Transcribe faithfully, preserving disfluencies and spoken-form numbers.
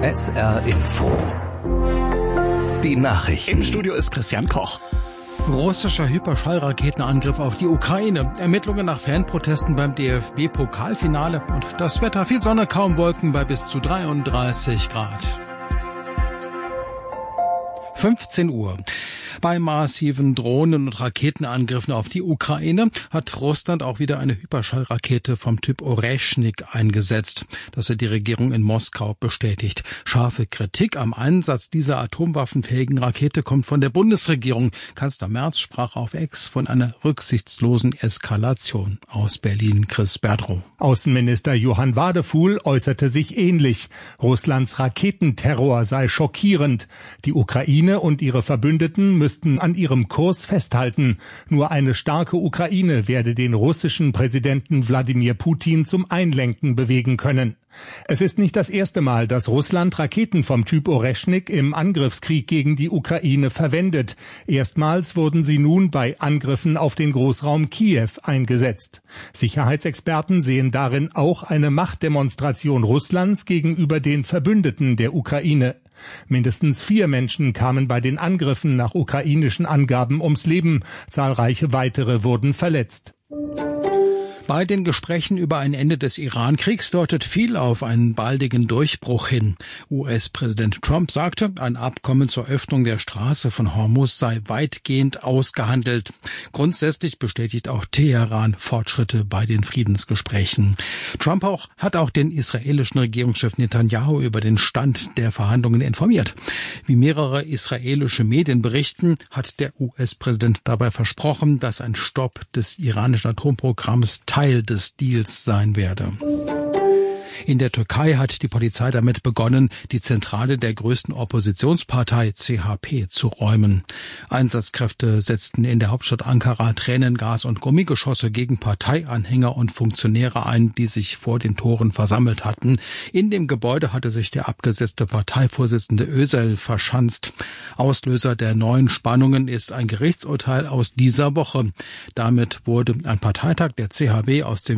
S R Info. Die Nachrichten. Im Studio ist Christian Koch. Russischer Hyperschallraketenangriff auf die Ukraine. Ermittlungen nach Fanprotesten beim D F B-Pokalfinale. Und das Wetter: viel Sonne, kaum Wolken bei bis zu dreiunddreißig Grad. fünfzehn Uhr. Bei massiven Drohnen- und Raketenangriffen auf die Ukraine hat Russland auch wieder eine Hyperschallrakete vom Typ Oreschnik eingesetzt. Das hat die Regierung in Moskau bestätigt. Scharfe Kritik am Einsatz dieser atomwaffenfähigen Rakete kommt von der Bundesregierung. Kanzler Merz sprach auf X von einer rücksichtslosen Eskalation. Aus Berlin Chris Berdrow. Außenminister Johann Wadefuhl äußerte sich ähnlich. Russlands Raketenterror sei schockierend. Die Ukraine und ihre Verbündeten müssen müssten an ihrem Kurs festhalten. Nur eine starke Ukraine werde den russischen Präsidenten Wladimir Putin zum Einlenken bewegen können. Es ist nicht das erste Mal, dass Russland Raketen vom Typ Oreschnik im Angriffskrieg gegen die Ukraine verwendet. Erstmals wurden sie nun bei Angriffen auf den Großraum Kiew eingesetzt. Sicherheitsexperten sehen darin auch eine Machtdemonstration Russlands gegenüber den Verbündeten der Ukraine. Mindestens vier Menschen kamen bei den Angriffen nach ukrainischen Angaben ums Leben. Zahlreiche weitere wurden verletzt. Bei den Gesprächen über ein Ende des Iran-Kriegs deutet viel auf einen baldigen Durchbruch hin. U S-Präsident Trump sagte, ein Abkommen zur Öffnung der Straße von Hormuz sei weitgehend ausgehandelt. Grundsätzlich bestätigt auch Teheran Fortschritte bei den Friedensgesprächen. Trump auch, hat auch den israelischen Regierungschef Netanyahu über den Stand der Verhandlungen informiert. Wie mehrere israelische Medien berichten, hat der U S-Präsident dabei versprochen, dass ein Stopp des iranischen Atomprogramms Teil des Deals sein werde. In der Türkei hat die Polizei damit begonnen, die Zentrale der größten Oppositionspartei C H P zu räumen. Einsatzkräfte setzten in der Hauptstadt Ankara Tränengas und Gummigeschosse gegen Parteianhänger und Funktionäre ein, die sich vor den Toren versammelt hatten. In dem Gebäude hatte sich der abgesetzte Parteivorsitzende Özel verschanzt. Auslöser der neuen Spannungen ist ein Gerichtsurteil aus dieser Woche. Damit wurde ein Parteitag der C H P aus dem